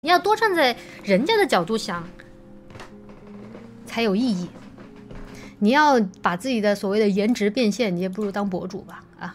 你要多站在人家的角度想，才有意义。你要把自己的所谓的颜值变现，你也不如当博主吧啊！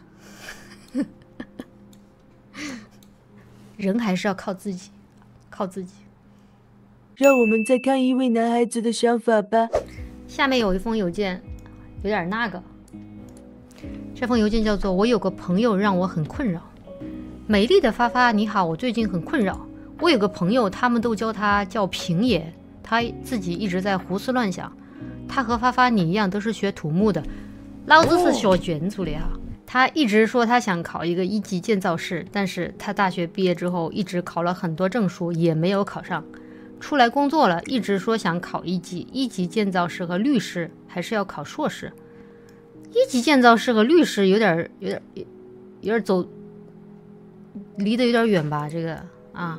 人还是要靠自己，靠自己。 让我们再看一位男孩子的想法吧。 下面有一封邮件，有点那个。这封邮件叫做“我有个朋友让我很困扰”。美丽的发发，你好，我最近很困扰。我有个朋友，他们都叫他叫平野，他自己一直在胡思乱想。他和发发你一样，都是学土木的，老子是学建筑的哈。他一直说他想考一个1级建造师，但是他大学毕业之后一直考了很多证书，也没有考上。出来工作了，一直说想考1级建造师和律师，还是要考硕士。1级建造师和律师有点走，离得有点远吧？这个啊，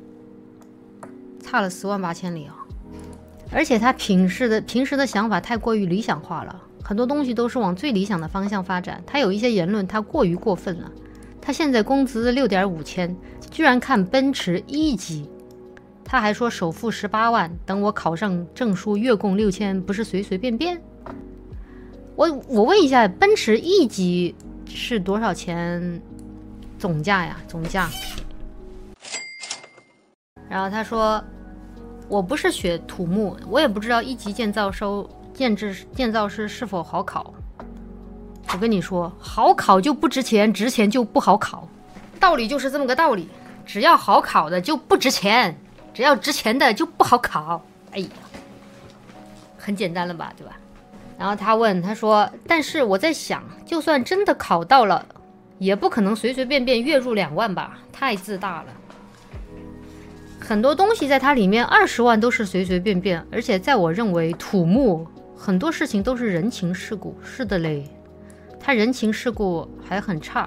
差了10万8千里啊！而且他平时的想法太过于理想化了，很多东西都是往最理想的方向发展。他有一些言论，他过于过分了。他现在工资6.5千，居然看奔驰1级。他还说首付18万，等我考上证书月供6000，不是随随便便。我问一下，奔驰1级是多少钱总价呀？总价。然后他说，我不是学土木，我也不知道1级建造师是否好考。我跟你说，好考就不值钱，值钱就不好考，道理就是这么个道理。只要好考的就不值钱，只要值钱的就不好考。哎呀，很简单了吧，对吧？然后他说，但是我在想，就算真的考到了，也不可能随随便便月入2万吧，太自大了。很多东西在它里面20万都是随随便便，而且在我认为土木很多事情都是人情世故。是的嘞，他人情世故还很差。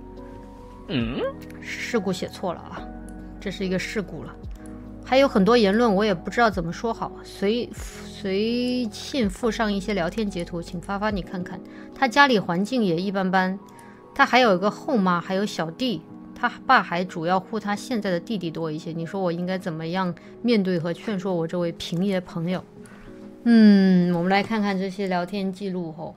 事故写错了啊，这是一个事故了。还有很多言论我也不知道怎么说好，随信附上一些聊天截图，请发发你看看。他家里环境也一般般，他还有一个后妈，还有小弟，他爸还主要护他现在的弟弟多一些。你说我应该怎么样面对和劝说我这位平野朋友？我们来看看这些聊天记录后。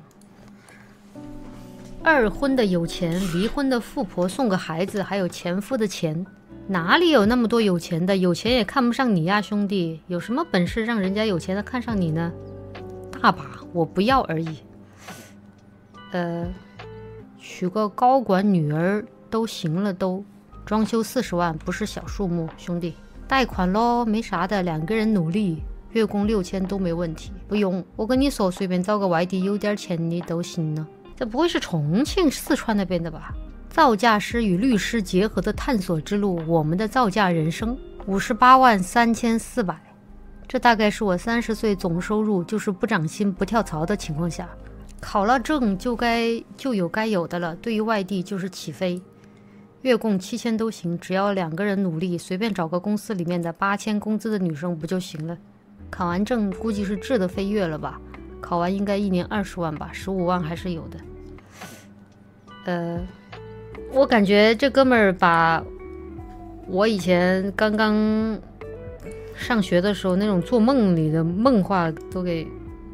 二婚的有钱，离婚的富婆送个孩子，还有前夫的钱。哪里有那么多有钱的？有钱也看不上你呀，兄弟！有什么本事让人家有钱的看上你呢？大把，我不要而已。娶个高管女儿都行了都。装修40万不是小数目，兄弟。贷款咯，没啥的，2个人努力，月供6000都没问题。不用，我跟你说，随便找个外地有点钱的都行呢。这不会是重庆、四川那边的吧？造价师与律师结合的探索之路，我们的造价人生，58万3400，这大概是我30岁总收入就是不涨薪不跳槽的情况下，考了证就有该有的了。对于外地就是起飞，月供7000都行，只要2个人努力，随便找个公司里面的8000工资的女生不就行了？考完证估计是质的飞跃了吧？考完应该1年20万吧，15万还是有的。我感觉这哥们儿把我以前刚刚上学的时候那种做梦里的梦话都给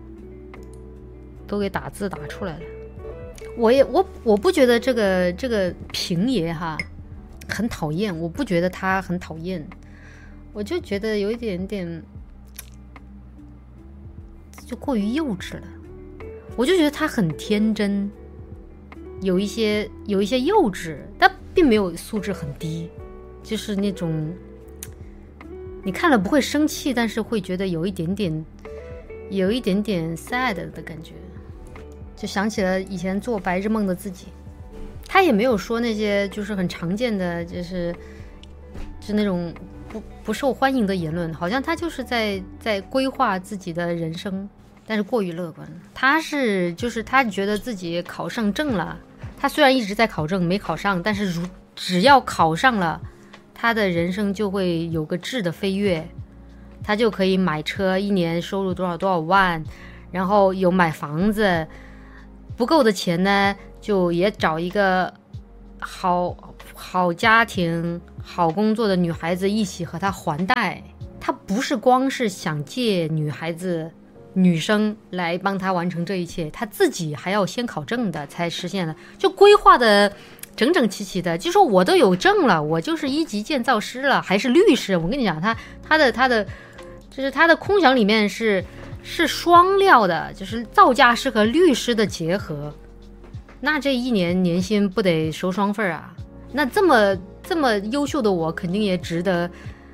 打字打出来了。我不觉得这个平爷哈很讨厌，我不觉得他很讨厌，我就觉得有一点点就过于幼稚了。我就觉得他很天真，有一些幼稚，但并没有素质很低，就是那种你看了不会生气，但是会觉得有一点点 sad 的感觉，就想起了以前做白日梦的自己。他也没有说那些就是很常见的就那种不受欢迎的言论，好像他就是在规划自己的人生，但是过于乐观。他觉得自己考上证了，他虽然一直在考证没考上，但是只要考上了，他的人生就会有个质的飞跃，他就可以买车，一年收入多少万，然后有买房子，不够的钱呢就也找一个好家庭、好工作的女孩子一起和他还贷。他不是光是想借女生来帮他完成这一切，他自己还要先考证的才实现了，就规划的整整齐齐的。就说我都有证了，我就是1级建造师了，还是律师。我跟你讲，他的就是他的空想里面是双料的，就是造价师和律师的结合。那这1年年薪不得收双份啊？那这么优秀的我，肯定也值得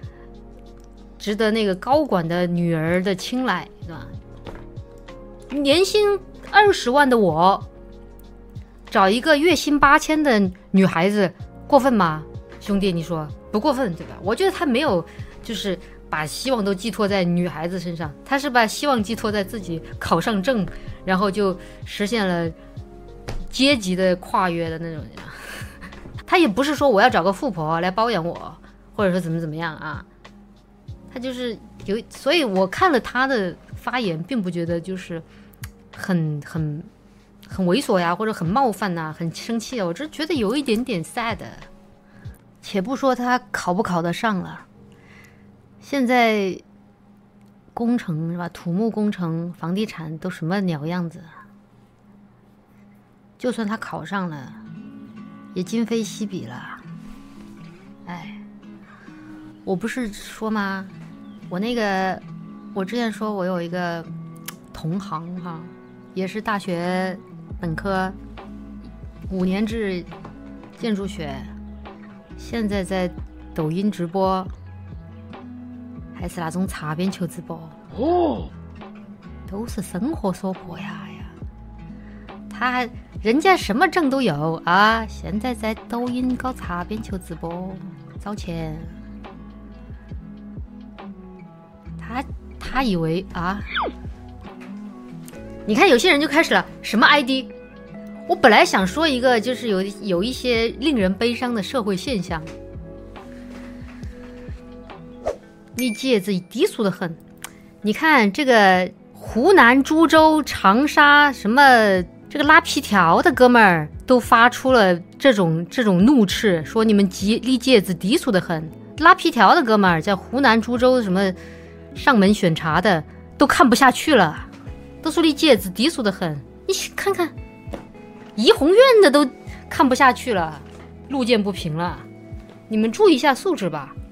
那个高管的女儿的青睐，对吧？年薪20万的我，找一个月薪8000的女孩子，过分吗？兄弟，你说不过分对吧？我觉得他没有，就是把希望都寄托在女孩子身上，他是把希望寄托在自己考上证，然后就实现了阶级的跨越的那种。他也不是说我要找个富婆来包养我，或者说怎么样啊。他就是所以我看了他的发言，并不觉得就是很猥琐呀，或者很冒犯呐，很生气啊。我只觉得有一点点 sad。且不说他考不考得上了，现在工程是吧？土木工程、房地产都什么鸟样子？就算他考上了，也今非昔比了。哎，我不是说吗？我之前说我有一个同行哈，也是大学本科5年制建筑学，现在在抖音直播，还是那种擦边球直播哦，都是生活所迫呀。人家什么证都有啊，现在在抖音搞擦边球直播找钱。他以为啊，你看有些人就开始了什么 ID。我本来想说一个，就是有一些令人悲伤的社会现象。你姐子低俗的很，你看这个湖南株洲、长沙什么这个拉皮条的哥们儿都发出了这种怒斥，说你们李姐子低俗的很。拉皮条的哥们儿在湖南株洲什么上门选茶的都看不下去了，都说李姐子低俗的很。你看看怡红院的都看不下去了，路见不平了，你们注意一下素质吧。